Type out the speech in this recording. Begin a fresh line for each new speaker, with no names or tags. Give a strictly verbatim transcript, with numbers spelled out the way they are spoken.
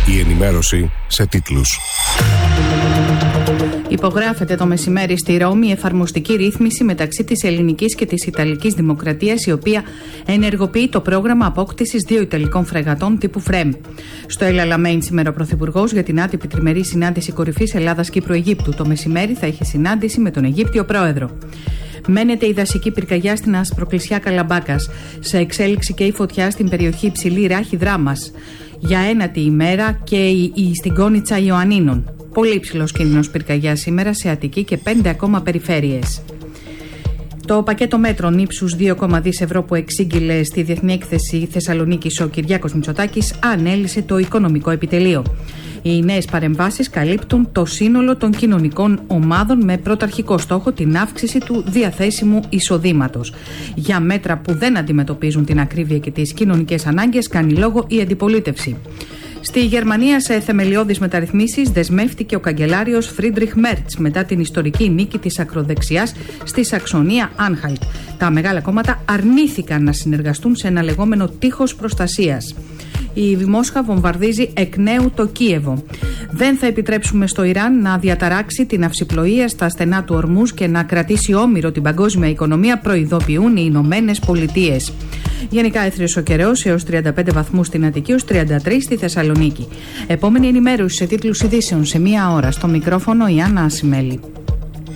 Η ενημέρωση σε τίτλους.
Υπογράφεται το μεσημέρι στη Ρώμη η εφαρμοστική ρύθμιση μεταξύ της ελληνικής και της ιταλικής δημοκρατίας, η οποία ενεργοποιεί το πρόγραμμα απόκτησης δύο ιταλικών φρεγατών τύπου ΦΡΕΜ. Στο El Alamein σήμερα ο Πρωθυπουργός για την άτυπη τριμερή συνάντηση κορυφής Ελλάδας-Κύπρου-Αιγύπτου. Το μεσημέρι θα έχει συνάντηση με τον Αιγύπτιο Πρόεδρο. Μένεται η δασική πυρκαγιά στην Ασπροκλεισιά Καλαμπάκας. Σε εξέλιξη και η φωτιά στην περιοχή Υψηλή Ράχη Δράμας. Για ένατη ημέρα και η, η, στην Κόνιτσα Ιωαννίνων. Πολύ υψηλός κίνδυνος πυρκαγιά σήμερα σε Αττική και πέντε ακόμα περιφέρειες. Το πακέτο μέτρων ύψους δύο κόμμα δύο ευρώ που εξήγηλε στη Διεθνή Έκθεση Θεσσαλονίκης ο Κυριάκος Μητσοτάκης ανέλυσε το οικονομικό επιτελείο. Οι νέες παρεμβάσεις καλύπτουν το σύνολο των κοινωνικών ομάδων με πρωταρχικό στόχο την αύξηση του διαθέσιμου εισοδήματος. Για μέτρα που δεν αντιμετωπίζουν την ακρίβεια και τις κοινωνικές ανάγκες κάνει λόγο η αντιπολίτευση. Στη Γερμανία, σε θεμελιώδεις μεταρρυθμίσεις, δεσμεύτηκε ο καγκελάριος Φρίντριχ Μέρτς μετά την ιστορική νίκη της ακροδεξιάς στη Σαξονία Άνχαλτ. Τα μεγάλα κόμματα αρνήθηκαν να συνεργαστούν σε ένα λεγόμενο τείχος προστασίας. Η Μόσχα βομβαρδίζει εκ νέου το Κίεβο. Δεν θα επιτρέψουμε στο Ιράν να διαταράξει την ναυσιπλοεία στα στενά του Ορμούζ και να κρατήσει όμηρο την παγκόσμια οικονομία, προειδοποιούν οι Ηνωμένες Πολιτείες. Γενικά έθριος ο καιρός έως τριάντα πέντε βαθμούς στην Αττική, έως τριάντα τρεις στη Θεσσαλονίκη. Επόμενη ενημέρωση σε τίτλους ειδήσεων σε μία ώρα. Στο μικρόφωνο η Άννα Ασημέλη.